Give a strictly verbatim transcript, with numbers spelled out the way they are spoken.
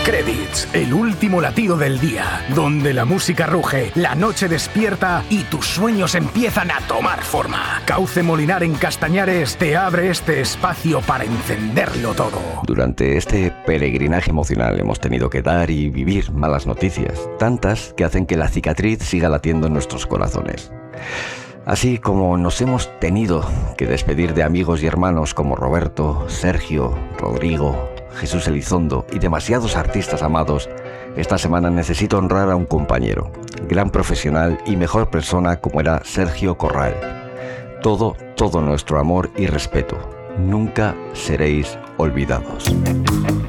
Credits, el último latido del día, donde la música ruge, la noche despierta y tus sueños empiezan a tomar forma. Cauce Molinar en Castañares te abre este espacio para encenderlo todo. Durante este peregrinaje emocional hemos tenido que dar y vivir malas noticias, tantas que hacen que la cicatriz siga latiendo en nuestros corazones. Así como nos hemos tenido que despedir de amigos y hermanos como Roberto, Sergio, Rodrigo, Jesús Elizondo y demasiados artistas amados, esta semana necesito honrar a un compañero, gran profesional y mejor persona como era Sergio Corral. Todo, todo nuestro amor y respeto. Nunca seréis olvidados.